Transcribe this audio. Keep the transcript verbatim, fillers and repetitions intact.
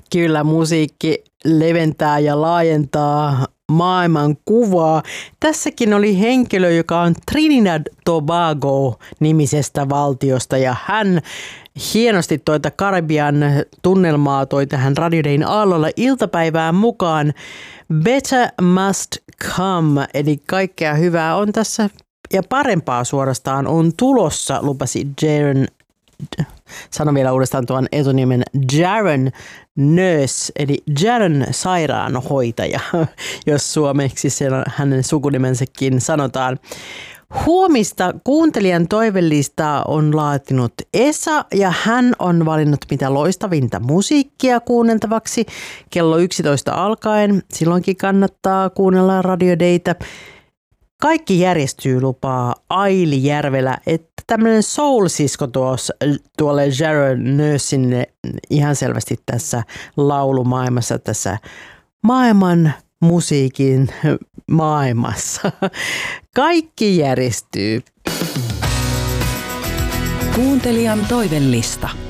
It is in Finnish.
Kyllä, musiikki leventää ja laajentaa maailman kuvaa. Tässäkin oli henkilö, joka on Trinidad Tobago nimisestä valtiosta ja hän hienosti toita Karibian tunnelmaa toi tähän Radio Dayn aallolla iltapäivään mukaan. Better must come, eli kaikkea hyvää on tässä ja parempaa suorastaan on tulossa, lupasi Jaron, sanon vielä uudestaan tuon etunimen, Jaron Nurse, eli Jaron sairaanhoitaja, jos suomeksi sen hänen sukunimensäkin sanotaan. Huomista kuuntelijan toivelistaa on laatinut Esa ja hän on valinnut mitä loistavinta musiikkia kuunneltavaksi kello yksitoista alkaen. Silloinkin kannattaa kuunnella Radio Daytä. Kaikki järjestyy, lupaa Aili Järvelä, että tämmöinen soul-sisko tuossa, tuolle Jaron Nursinne ihan selvästi tässä laulumaailmassa, tässä maailman musiikin maailmassa. Kaikki järjestyy. Kuuntelijan toivelista.